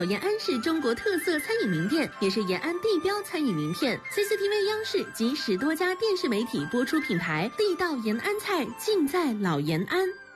延安是中国特色餐饮名店，也是延安地标餐饮名片。CCTV 央视及10多家电视媒体播出品牌，地道延安菜尽在老延安。